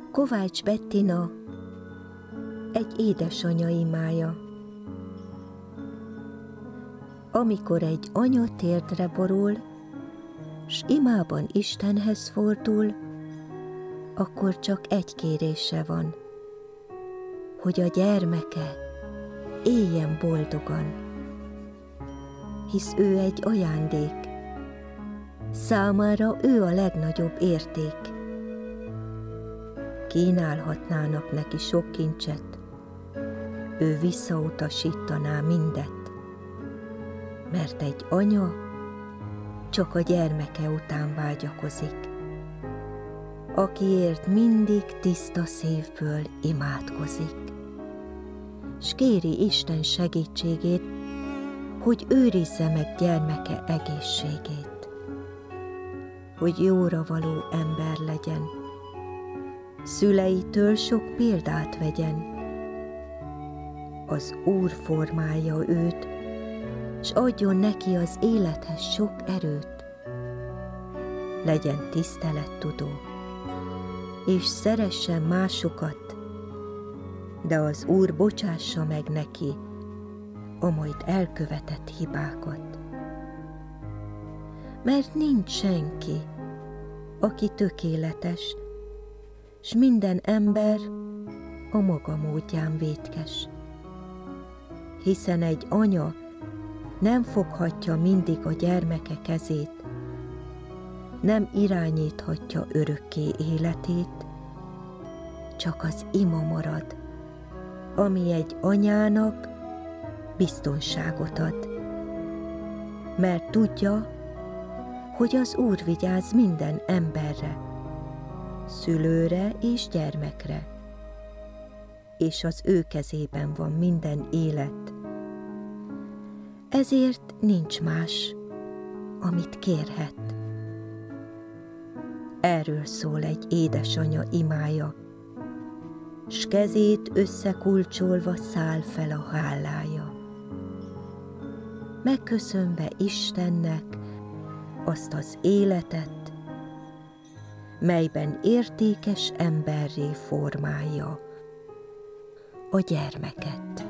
Kovács Bettina egy édesanya imája. Amikor egy anya térdre borul, s imában Istenhez fordul, akkor csak egy kérése van, hogy a gyermeke éljen boldogan, hisz ő egy ajándék, számára ő a legnagyobb érték. Kínálhatnának neki sok kincset, ő visszautasítaná mindet, mert egy anya csak a gyermeke után vágyakozik, akiért mindig tiszta szívből imádkozik, s kéri Isten segítségét, hogy őrizze meg gyermeke egészségét, hogy jóra való ember legyen, szüleitől sok példát vegyen. Az Úr formálja őt, s adjon neki az élethez sok erőt. Legyen tisztelettudó, és szeressen másokat, de az Úr bocsássa meg neki a majd elkövetett hibákat. Mert nincs senki, aki tökéletes, s minden ember a maga módján vétkes. Hiszen egy anya nem foghatja mindig a gyermeke kezét, nem irányíthatja örökké életét, csak az ima marad, ami egy anyának biztonságot ad. Mert tudja, hogy az Úr vigyáz minden emberre, szülőre és gyermekre, és az ő kezében van minden élet. Ezért nincs más, amit kérhet. Erről szól egy édesanya imája, s kezét összekulcsolva száll fel a hálája, megköszönve Istennek azt az életet, melyben értékes emberré formálja a gyermeket.